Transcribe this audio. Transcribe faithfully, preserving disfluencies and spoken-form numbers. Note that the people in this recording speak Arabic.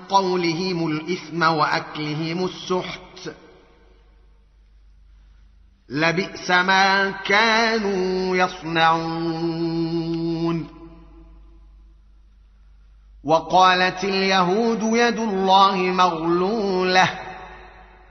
قولهم الإثم وأكلهم السحت لبئس ما كانوا يصنعون. وقالت اليهود يد الله مغلولة